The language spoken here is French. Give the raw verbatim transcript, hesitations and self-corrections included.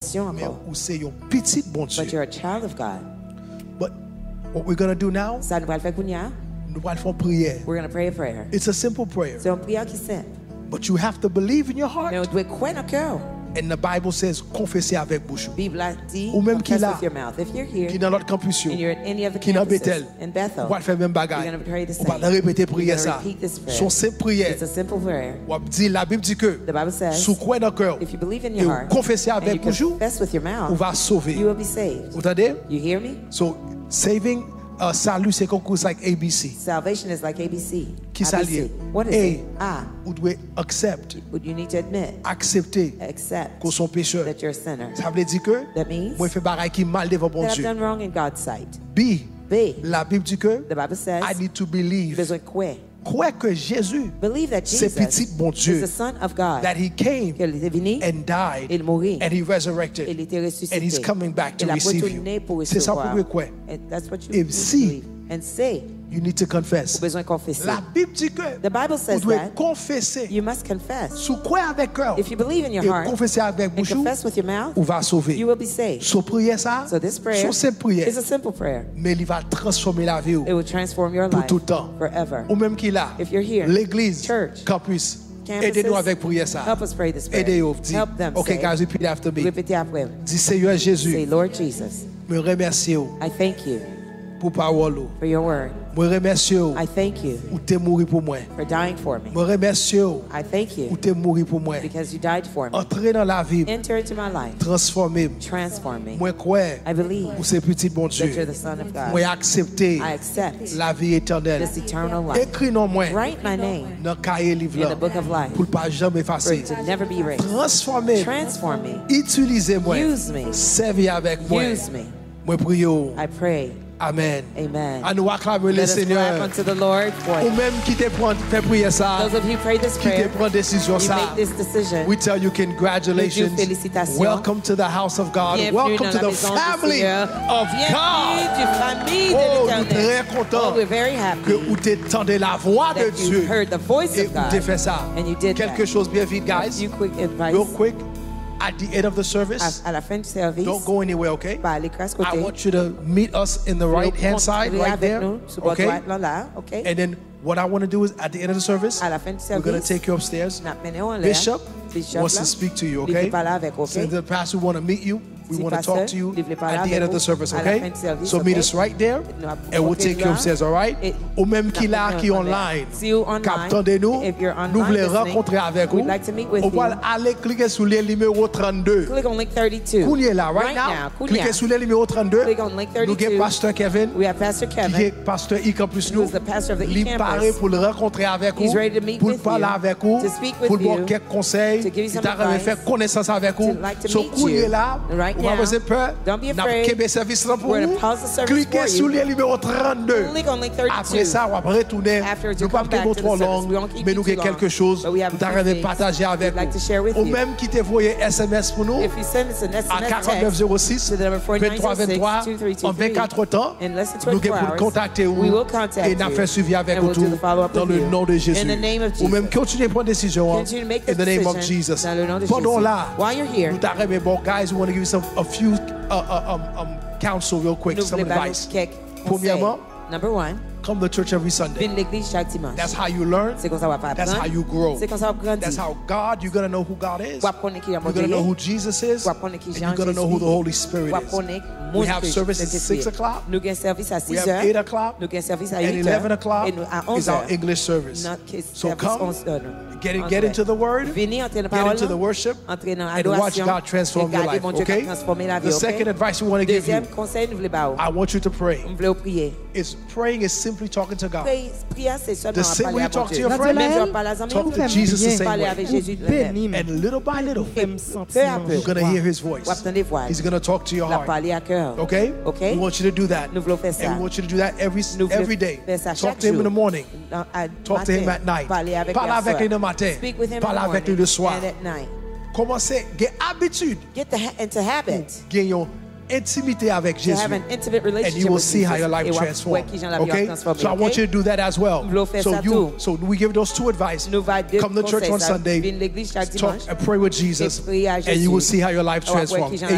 compétition mais encore. ou c'est un petit bon Dieu. But you're a child of God. But what we're going to do now, Ça, nous allons faire kounya. nous allons faire une prière. We're going to pray a prayer. It's a simple prayer, C'est une prière qui est simple. but you have to believe in your heart. Mais on doit croire dans le cœur. And the Bible says, confessez avec bouche. La Bible a dit, Ou même qui confess là, with your mouth. If you're here, Qui dans l'autre campus, and you're at any of the qui dans campuses, Bethel, in Bethel, on va faire même you're bagaille. going to pray the On same. va répéter You're prière going to ça. repeat this prayer. Son simple prière. It's a simple prayer. On va dire, la Bible dit que, The Bible says, sous quoi dans le cœur, if you believe in et your vous heart, confessez and avec you bouche, confess with your on mouth, va sauver. you will be saved. Vous entendez? You hear me? So, saving, uh, salut, c'est comme like A B C. Salvation is like A B C. Qui ça A B C. lié? What is A, it? A. vous devez accept, What you need to admit, accepter accept qu'on sont pécheurs. that you're a sinner. Ça veut dire que, That means moi, je fais bagaille qui mal devant bon that I've Dieu. done wrong in God's sight. B, B. la Bible dit que, The Bible says, I need to j'ai believe. besoin de croire. Croire que Jésus, Believe that c'est Jesus petit bon is Dieu, the Son of God. that he came Qu'il est venu, and died il mourit, and he il resurrected était ressuscité. and he's coming back to Il a receive retourné you. pour C'est ça recevoir. pour quoi? And that's what you Et need to si- believe. And say, You need to confess. vous besoin de confesser. La Bible dit que The Bible vous says devez that confesser. you must confess. Sous quoi avec cœur If you believe in your et heart confesser avec and bouche, confess with your mouth, on va sauver. you will be saved. So prière ça, So this prayer so simple prière, is a simple prayer. mais il va transformer la vie It will transform your pour life tout le temps. forever. Ou même qui là, If you're here, l'église, church, campus, campuses, aidez-nous avec prière ça. help us pray this prayer. Aidez-nous. Dis, Help them okay, say, guys, repeat after me. répétez après. Dis, Seigneur Say, Jésus, Lord Jesus, me remercie I thank you pour parole. for your word. Me remercie I thank you ou t'es mort pour moi. for dying for me. Me remercie I thank ou you t'es mort pour moi. because you died for me. Entrez dans la vie, Enter into my life. transformez. Transform me. Moi crois I believe ou c'est petit bon that you're Dieu. the Son of God. Moi accepter I accept la vie éternelle. this eternal life. Écris non moi Write my name dans cahier livre in the là book of life pour pas jamais for effacer. it to never be erased. Transformez, Transform me. utilisez-moi, Use me. servez avec moi. Use me. Moi prie. I pray. Amen. Amen. À nous acclamer le Let us clap Seigneur. unto the Lord for Ou it. même qui te prend fait prier ça, Those of you who pray this qui te prayer, prend décision you ça. make this decision. We tell you congratulations. félicitations. Welcome to the house of God. Bienvenue Welcome dans to la the maison du family Seigneur. of Bienvenue God. du famille de Oh, nous l'Éternel. très contents Oh, we're very que happy vous t'entendez la voix de that you Dieu heard the voice et of vous God. t'avez fait ça. And you did Quelque that. chose bien vite, A guys. few quick advice. Real quick, at the end of the service, À, à la fin du service, don't go anywhere, okay? pas aller à ce I côté. want you to meet us in the right hand side, Rencontrer right avec there, nous, sur bord okay? droite, là, là, OK? And then what I want to do is at the end of the service, À la fin du we're going to service, take you upstairs. n'a mené en l'air. Bishop Bishop, wants là, to speak to you, il okay? veut parler avec, OK? So the pastor want to meet you. We Si want to pasteur, talk to you il veut parler at the avec end of the vous service, à la okay? fin du service, So meet OK? us right there, Nous and we'll rencontrer take you là, upstairs, all right? et Ou même qui là, nous qui rencontrer. online, Si you online, captez-nous, if you're online nous voulons listening, rencontrer avec vous. we'd like to meet with On va you. aller cliquer sur le numéro trente-deux. Click on link thirty-two. Kounye là, right, Right now, now, cliquez Kounya. sur le numéro trente-deux. Click on link Nous avons thirty-two. pasteur Kevin, We have Pastor qui est Kevin. pasteur e-campus nous. Who's the pastor of the Il e-campus. paraît pour le rencontrer avec vous, He's ready to meet pour with parler you, avec vous, to speak with pour voir you, quelques conseils, to give you il some t'a advice, faire connaissance avec vous. to like to So meet Kounye you. là, Right on va now, vous peur. don't be N'a afraid. pas service là pour We're vous. gonna pause the service Cliquez for sur you. le numéro trente-deux. Click on link thirty-two. Après ça, on va retourner. Afterwards, Nous you pas come back trop to the trop service. long, We won't keep mais you nous too avons long, quelque chose but we have a nous few t'arrivez things partager avec we'd like to vous. share with Ou you. même qui te voyait S M S pour nous If you send us an S à M S quarante-neuf text zéro six, to the number vingt-trois vingt-trois, forty-nine oh six, two three two en three, vingt-quatre temps, in less than nous twenty-four allons hours, contacter vous we will contact et nous you, faire suivi avec and vous we'll do the follow-up dans with le you. nom de Jésus. In the name of Ou même Jesus. continuez à prendre décision Continue to make in the the name of decision Jesus. dans le nom de Pendant Jésus. là, While you're here, nous t'arrêtons, bon, guys, we want to give you some a few uh, uh, um, um, counsel real quick, nous some voulons advice. quelques Premièrement, conseils. Number one, come to church every Sunday. viens à l'église chaque dimanche. That's how you learn. C'est comme ça qu'on va That's apprendre. how you grow. C'est comme ça qu'on grandit. That's how God, you're going to know who God is. Ou apprendre qui est You're going to know who Jesus is. Ou apprendre qui And Jean you're going to know who the Holy Spirit Ou is. apprendre We mon have Dieu, service at Saint-Esprit. six o'clock. Nous avons service à We six have heures. eight o'clock. Nous avons service à And huit eleven heures. o'clock Et nous à is onze our heures. English service. Notre So service come, onze heures. get, in, onze get heures. into the Word, Venez entrer dans la get parole, into the worship, entrer dans and watch l'adoration, God transform your regarder life, mon Dieu qui a okay? transformé la vie, The ok? second advice we want to give you, Deuxième conseil, nous voulons pas. I want you to pray. Nous voulons prier. Is praying is simply talking to God. Prier, prier, c'est seulement The same parler way à you mon talk to Dieu. your friend, Même je parle à mes talk amis, to Jesus the same parler way. avec Jésus de même. And little by little, Peu à peu, you're going to hear His voice. vous entendez voix. He's going to talk to your La heart. parler à cœur. Okay? Ok? We want you to do that. Nous voulons faire ça. And we want you to do that every, Nous voulons every day. faire ça Talk chaque to Him in jour. the morning. Dans- à Talk to matin, Him at night. Parler avec Parle lui à avec soir. lui le matin. Speak with him Parle in the avec lui morning le soir. and at night. Commencez, get habitude, Get the ha- into habit gagnons intimité avec to Jésus. have an intimate And relationship you will with see how Jesus. your life Et transforms. ouais, qui j'en la vie Okay? transformée, So I want okay? you to do that as well. Nous voulons faire So ça you, tout. so we give those two advice. Nous va deux Come to church conseils, on ça. Sunday, Viens à l'église chaque talk dimanche. and pray with Jesus, Et prier à and you will Jésus. see how your life Et ouais, qui transforms. j'en la